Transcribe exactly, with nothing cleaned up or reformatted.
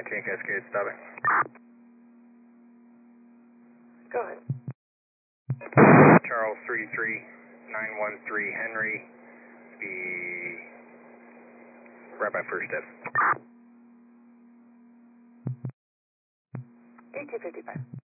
fourteen Cascade, stopping. Go ahead. Charles three three nine one three Henry, be right by first step. eighteen fifty-five.